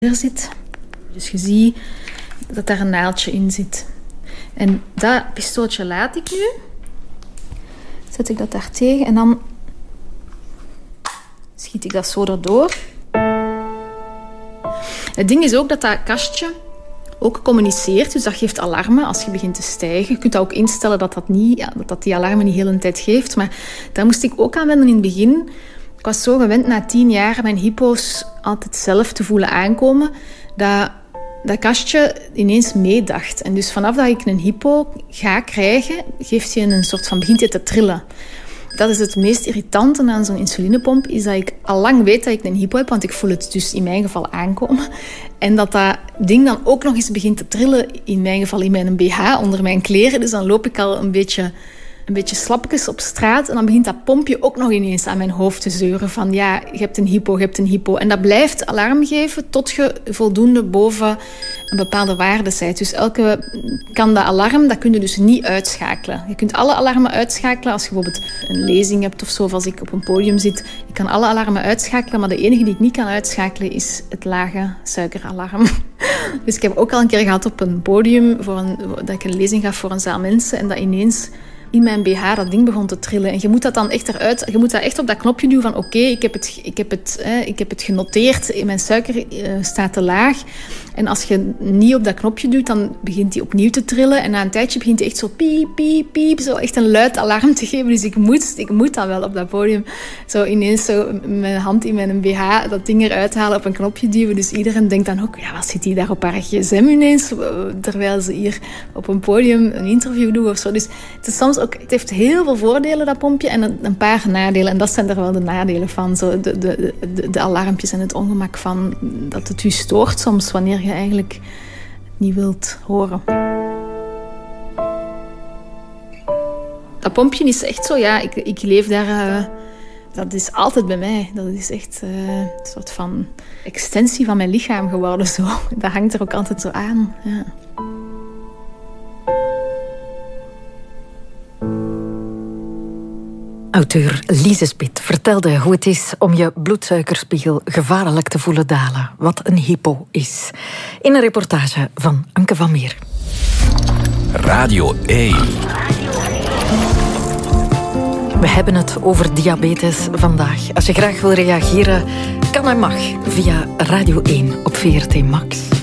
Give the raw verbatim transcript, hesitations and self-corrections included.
er zit. Dus je ziet dat daar een naaldje in zit. En dat pistooltje laat ik nu. Zet ik dat daar tegen en dan schiet ik dat zo erdoor. Het ding is ook dat dat kastje ook communiceert, dus dat geeft alarmen als je begint te stijgen. Je kunt dat ook instellen dat dat, niet, ja, dat, dat die alarmen niet de hele tijd geeft. Maar daar moest ik ook aan wennen in het begin. Ik was zo gewend na tien jaar mijn hypo's altijd zelf te voelen aankomen, dat dat kastje ineens meedacht. En dus vanaf dat ik een hypo ga krijgen, geeft hij een soort van, begint hij te trillen. Dat is het meest irritante aan zo'n insulinepomp, is dat ik al lang weet dat ik een hypo heb, want ik voel het dus in mijn geval aankomen. En dat dat ding dan ook nog eens begint te trillen, in mijn geval in mijn B H, onder mijn kleren. Dus dan loop ik al een beetje, een beetje slapjes op straat en dan begint dat pompje ook nog ineens aan mijn hoofd te zeuren van ja, je hebt een hypo, je hebt een hypo. En dat blijft alarm geven tot je voldoende boven een bepaalde waarde bent. Dus elke kan dat alarm, dat kun je dus niet uitschakelen. Je kunt alle alarmen uitschakelen als je bijvoorbeeld een lezing hebt of zo, of als ik op een podium zit. Ik kan alle alarmen uitschakelen, maar de enige die ik niet kan uitschakelen is het lage suikeralarm. Dus ik heb ook al een keer gehad op een podium voor een, dat ik een lezing gaf voor een zaal mensen en dat ineens in mijn B H dat ding begon te trillen. En je moet dat dan echt eruit, je moet dat echt op dat knopje duwen van oké, okay, ik heb het, ik heb het, eh, ik heb het genoteerd, mijn suiker uh, staat te laag. En als je niet op dat knopje duwt, dan begint hij opnieuw te trillen. En na een tijdje begint hij echt zo piep, piep, piep, zo echt een luid alarm te geven. Dus ik moet, ik moet dan wel op dat podium zo ineens zo mijn hand in mijn B H dat ding eruit halen, op een knopje duwen. Dus iedereen denkt dan ook, ja, wat zit hij daar op haar gsm ineens, terwijl ze hier op een podium een interview doen of zo. Dus het is soms ook, het heeft heel veel voordelen, dat pompje, en een, een paar nadelen. En dat zijn er wel de nadelen van. Zo de, de, de, de alarmpjes en het ongemak van dat het u stoort soms wanneer je eigenlijk niet wilt horen. Dat pompje is echt zo, ja, ik, ik leef daar... Uh, dat is altijd bij mij. Dat is echt uh, een soort van extensie van mijn lichaam geworden. Zo. Dat hangt er ook altijd zo aan. Ja. Auteur Lise Spit vertelde hoe het is om je bloedsuikerspiegel gevaarlijk te voelen dalen. Wat een hypo is. In een reportage van Anke van Meer. Radio één. We hebben het over diabetes vandaag. Als je graag wil reageren, kan en mag via Radio één op V R T Max.